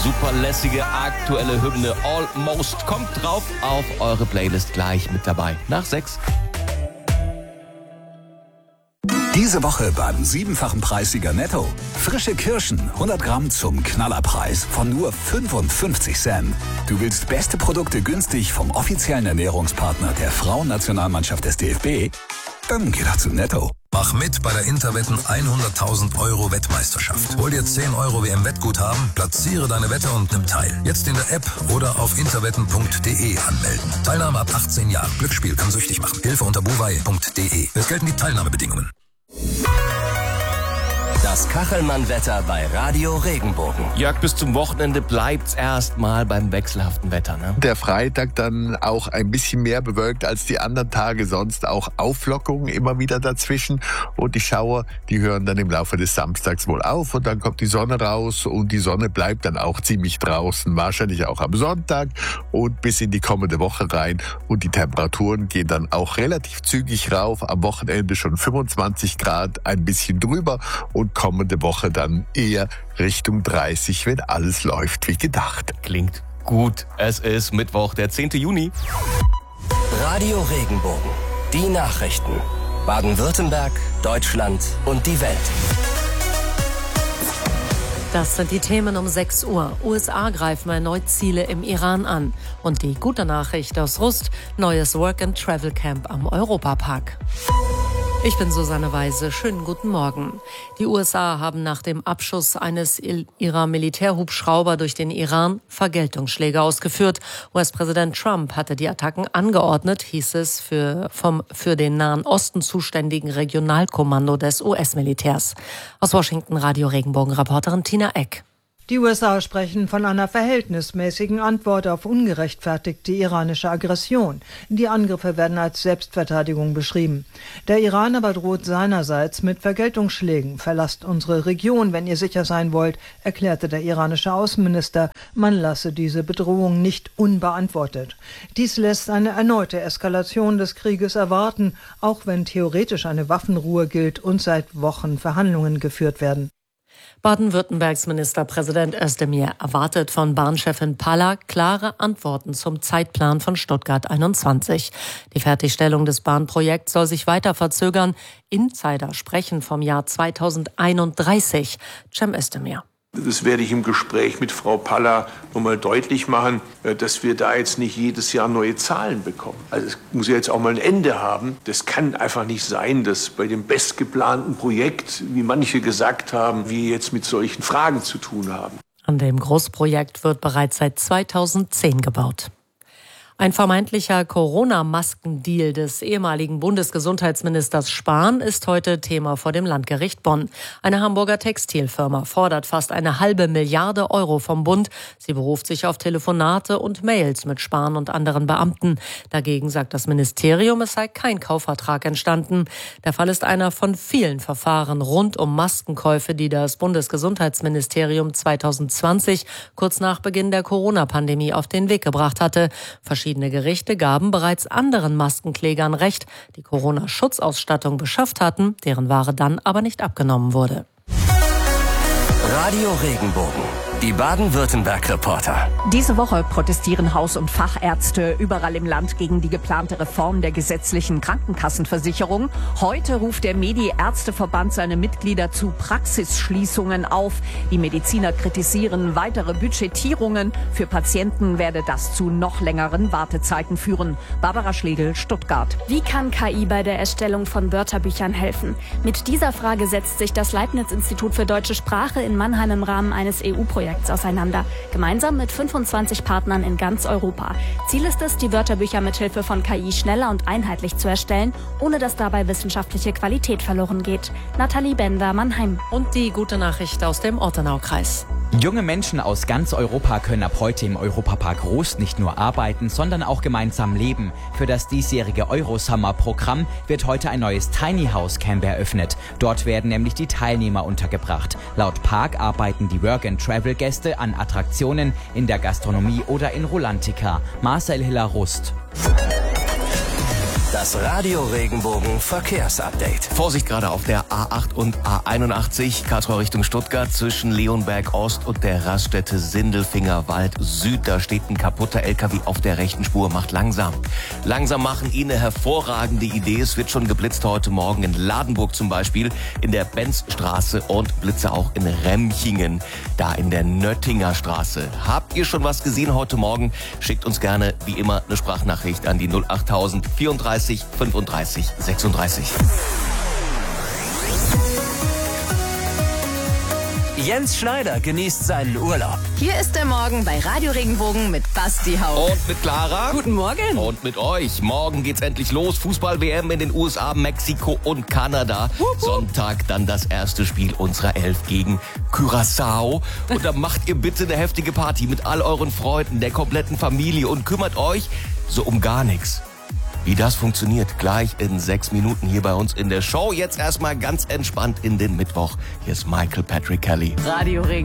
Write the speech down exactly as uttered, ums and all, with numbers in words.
super lässige aktuelle Hymne Almost kommt drauf auf eure Playlist gleich mit dabei. Nach sechs. Diese Woche beim siebenfachen Preissieger Netto. Frische Kirschen, hundert Gramm zum Knallerpreis von nur fünfundfünfzig Cent. Du willst beste Produkte günstig vom offiziellen Ernährungspartner der Frauennationalmannschaft des D F B? Dann geh doch zu Netto. Mach mit bei der Interwetten hunderttausend Euro Wettmeisterschaft. Hol dir zehn Euro W M-Wettguthaben, platziere deine Wette und nimm teil. Jetzt in der App oder auf interwetten punkt de anmelden. Teilnahme ab achtzehn Jahren. Glücksspiel kann süchtig machen. Hilfe unter buwei punkt de. Es gelten die Teilnahmebedingungen. Das Kachelmann-Wetter bei Radio Regenbogen. Jörg, bis zum Wochenende bleibt's erstmal beim wechselhaften Wetter, ne? Der Freitag dann auch ein bisschen mehr bewölkt als die anderen Tage, sonst auch Auflockungen immer wieder dazwischen. Und die Schauer, die hören dann im Laufe des Samstags wohl auf und dann kommt die Sonne raus und die Sonne bleibt dann auch ziemlich draußen, wahrscheinlich auch am Sonntag und bis in die kommende Woche rein. Und die Temperaturen gehen dann auch relativ zügig rauf, am Wochenende schon fünfundzwanzig Grad, ein bisschen drüber und kommende Woche dann eher Richtung dreißig, wenn alles läuft wie gedacht. Klingt gut. Es ist Mittwoch, der zehnten Juni. Radio Regenbogen. Die Nachrichten. Baden-Württemberg, Deutschland und die Welt. Das sind die Themen um sechs Uhr. U S A greifen erneut Ziele im Iran an. Und die gute Nachricht aus Rust, neues Work-and-Travel-Camp am Europapark. Ich bin Susanne Weise. Schönen guten Morgen. Die U S A haben nach dem Abschuss eines ihrer Militärhubschrauber durch den Iran Vergeltungsschläge ausgeführt. U S-Präsident Trump hatte die Attacken angeordnet, hieß es für, vom für den Nahen Osten zuständigen Regionalkommando des U S-Militärs. Aus Washington Radio Regenbogen-Reporterin Tina Eck. Die U S A sprechen von einer verhältnismäßigen Antwort auf ungerechtfertigte iranische Aggression. Die Angriffe werden als Selbstverteidigung beschrieben. Der Iran aber droht seinerseits mit Vergeltungsschlägen. Verlasst unsere Region, wenn ihr sicher sein wollt, erklärte der iranische Außenminister. Man lasse diese Bedrohung nicht unbeantwortet. Dies lässt eine erneute Eskalation des Krieges erwarten, auch wenn theoretisch eine Waffenruhe gilt und seit Wochen Verhandlungen geführt werden. Baden-Württembergs Ministerpräsident Özdemir erwartet von Bahnchefin Palla klare Antworten zum Zeitplan von Stuttgart einundzwanzig. Die Fertigstellung des Bahnprojekts soll sich weiter verzögern. Insider sprechen vom Jahr zweitausendeinunddreißig. Cem Özdemir. Das werde ich im Gespräch mit Frau Palla nochmal deutlich machen, dass wir da jetzt nicht jedes Jahr neue Zahlen bekommen. Also es muss ja jetzt auch mal ein Ende haben. Das kann einfach nicht sein, dass bei dem bestgeplanten Projekt, wie manche gesagt haben, wir jetzt mit solchen Fragen zu tun haben. An dem Großprojekt wird bereits seit zweitausendzehn gebaut. Ein vermeintlicher Corona-Maskendeal des ehemaligen Bundesgesundheitsministers Spahn ist heute Thema vor dem Landgericht Bonn. Eine Hamburger Textilfirma fordert fast eine halbe Milliarde Euro vom Bund. Sie beruft sich auf Telefonate und Mails mit Spahn und anderen Beamten. Dagegen sagt das Ministerium, es sei kein Kaufvertrag entstanden. Der Fall ist einer von vielen Verfahren rund um Maskenkäufe, die das Bundesgesundheitsministerium zweitausendzwanzig, kurz nach Beginn der Corona-Pandemie, auf den Weg gebracht hatte. Verschiedene Gerichte gaben bereits anderen Maskenklägern Recht, die Corona-Schutzausstattung beschafft hatten, deren Ware dann aber nicht abgenommen wurde. Radio Regenbogen. Die Baden-Württemberg-Reporter. Diese Woche protestieren Haus- und Fachärzte überall im Land gegen die geplante Reform der gesetzlichen Krankenkassenversicherung. Heute ruft der Medi-Ärzteverband seine Mitglieder zu Praxisschließungen auf. Die Mediziner kritisieren weitere Budgetierungen. Für Patienten werde das zu noch längeren Wartezeiten führen. Barbara Schlegel, Stuttgart. Wie kann K I bei der Erstellung von Wörterbüchern helfen? Mit dieser Frage setzt sich das Leibniz-Institut für deutsche Sprache in Mannheim im Rahmen eines E U-Projekts auseinander, gemeinsam mit fünfundzwanzig Partnern in ganz Europa. Ziel ist es, die Wörterbücher mithilfe von K I schneller und einheitlich zu erstellen, ohne dass dabei wissenschaftliche Qualität verloren geht. Nathalie Bender, Mannheim. Und die gute Nachricht aus dem Ortenaukreis. Junge Menschen aus ganz Europa können ab heute im Europapark Rust nicht nur arbeiten, sondern auch gemeinsam leben. Für das diesjährige Eurosummer-Programm wird heute ein neues Tiny House Camp eröffnet. Dort werden nämlich die Teilnehmer untergebracht. Laut Park arbeiten die Work-and-Travel-Gäste an Attraktionen in der Gastronomie oder in Rulantica. Marcel Hiller, Rust. Das Radio Regenbogen Verkehrsupdate. Vorsicht gerade auf der A acht und A einundachtzig, Karlsruhe Richtung Stuttgart, zwischen Leonberg Ost und der Raststätte Sindelfingerwald Süd. Da steht ein kaputter L K W auf der rechten Spur, macht langsam. Langsam machen Ihnen eine hervorragende Idee. Es wird schon geblitzt heute Morgen in Ladenburg zum Beispiel, in der Benzstraße und Blitze auch in Remchingen, da in der Nöttinger Straße. Habt ihr schon was gesehen heute Morgen? Schickt uns gerne, wie immer, eine Sprachnachricht an die null achttausend vierunddreißig fünfunddreißig sechsunddreißig. Jens Schneider genießt seinen Urlaub. Hier ist der Morgen bei Radio Regenbogen mit Basti Hauch. Und mit Clara. Guten Morgen. Und mit euch. Morgen geht's endlich los. Fußball-W M in den U S A, Mexiko und Kanada. Wuhu. Sonntag dann das erste Spiel unserer Elf gegen Curaçao. Und da macht ihr bitte eine heftige Party mit all euren Freunden, der kompletten Familie und kümmert euch so um gar nichts. Wie das funktioniert, gleich in sechs Minuten hier bei uns in der Show. Jetzt erstmal ganz entspannt in den Mittwoch. Hier ist Michael Patrick Kelly. Radio Regen.